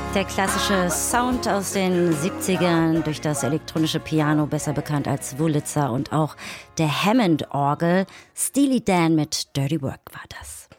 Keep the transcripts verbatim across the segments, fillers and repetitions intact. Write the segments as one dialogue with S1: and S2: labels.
S1: Der klassische Sound aus den siebzigern durch das elektronische Piano, besser bekannt als Wurlitzer, und auch der Hammond-Orgel. Steely Dan mit Dirty Work war das.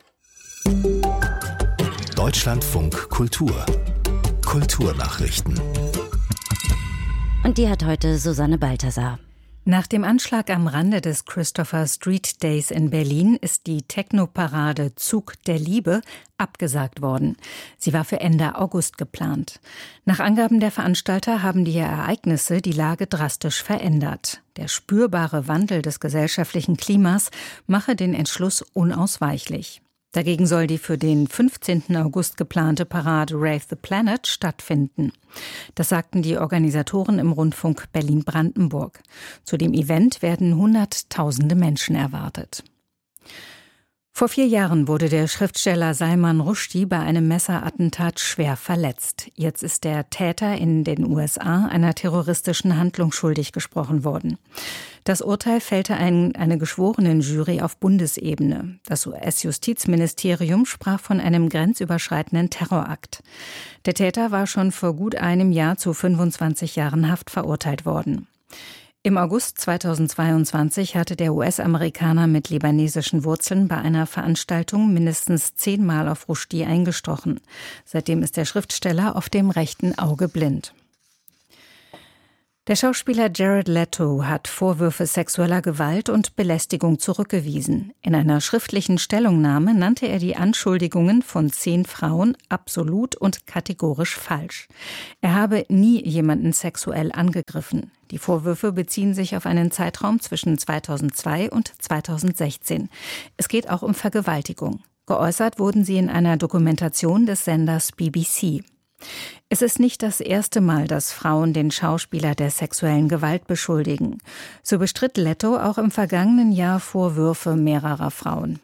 S2: Deutschlandfunk Kultur. Kulturnachrichten.
S1: Und die hat heute Susanne Balthasar.
S3: Nach dem Anschlag am Rande des Christopher Street Days in Berlin ist die Techno-Parade Zug der Liebe abgesagt worden. Sie war für Ende August geplant. Nach Angaben der Veranstalter haben die Ereignisse die Lage drastisch verändert. Der spürbare Wandel des gesellschaftlichen Klimas mache den Entschluss unausweichlich. Dagegen soll die für den fünfzehnten August geplante Parade Rave the Planet stattfinden. Das sagten die Organisatoren im Rundfunk Berlin-Brandenburg. Zu dem Event werden Hunderttausende Menschen erwartet. Vor vier Jahren wurde der Schriftsteller Salman Rushdie bei einem Messerattentat schwer verletzt. Jetzt ist der Täter in den U S A einer terroristischen Handlung schuldig gesprochen worden. Das Urteil fällte ein, eine Geschworenenjury auf Bundesebene. Das U S-Justizministerium sprach von einem grenzüberschreitenden Terrorakt. Der Täter war schon vor gut einem Jahr zu fünfundzwanzig Jahren Haft verurteilt worden. Im August zweitausendzweiundzwanzig hatte der U S-Amerikaner mit libanesischen Wurzeln bei einer Veranstaltung mindestens zehnmal auf Rushdie eingestochen. Seitdem ist der Schriftsteller auf dem rechten Auge blind. Der Schauspieler Jared Leto hat Vorwürfe sexueller Gewalt und Belästigung zurückgewiesen. In einer schriftlichen Stellungnahme nannte er die Anschuldigungen von zehn Frauen absolut und kategorisch falsch. Er habe nie jemanden sexuell angegriffen. Die Vorwürfe beziehen sich auf einen Zeitraum zwischen zweitausendzwei und zweitausendsechzehn. Es geht auch um Vergewaltigung. Geäußert wurden sie in einer Dokumentation des Senders B B C. Es ist nicht das erste Mal, dass Frauen den Schauspieler der sexuellen Gewalt beschuldigen. So bestritt Leto auch im vergangenen Jahr Vorwürfe mehrerer Frauen.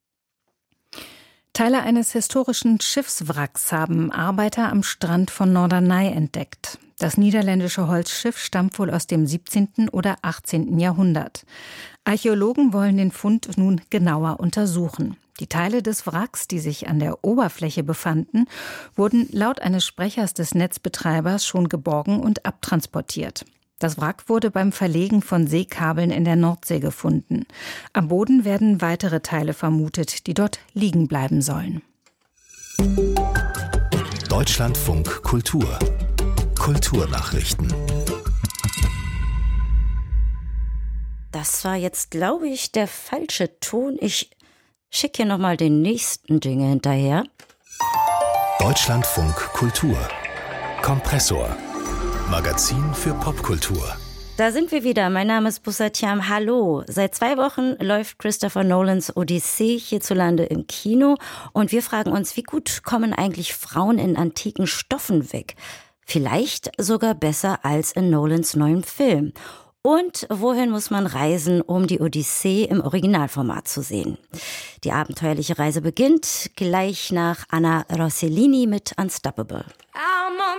S3: Teile eines historischen Schiffswracks haben Arbeiter am Strand von Norderney entdeckt. Das niederländische Holzschiff stammt wohl aus dem siebzehnten oder achtzehnten Jahrhundert. Archäologen wollen den Fund nun genauer untersuchen. Die Teile des Wracks, die sich an der Oberfläche befanden, wurden laut eines Sprechers des Netzbetreibers schon geborgen und abtransportiert. Das Wrack wurde beim Verlegen von Seekabeln in der Nordsee gefunden. Am Boden werden weitere Teile vermutet, die dort liegen bleiben sollen.
S2: Deutschlandfunk Kultur. Kulturnachrichten.
S1: Das war jetzt, glaube ich, der falsche Ton. Ich schicke hier nochmal den nächsten Jingle hinterher.
S2: Deutschlandfunk Kultur. Kompressor. Magazin für Popkultur.
S1: Da sind wir wieder. Mein Name ist Bussatiam. Hallo. Seit zwei Wochen läuft Christopher Nolans Odyssee hierzulande im Kino. Und wir fragen uns, wie gut kommen eigentlich Frauen in antiken Stoffen weg? Vielleicht sogar besser als in Nolans neuem Film. Und wohin muss man reisen, um die Odyssee im Originalformat zu sehen? Die abenteuerliche Reise beginnt gleich nach Anna Rossellini mit Unstoppable.
S4: I'm